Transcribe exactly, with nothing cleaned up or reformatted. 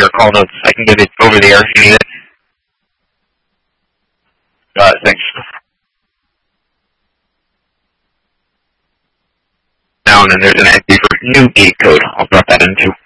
your call notes. I can give it over the air if you need it. Uh, thanks. Down, and there's an entry for new gate code. I'll drop that in too.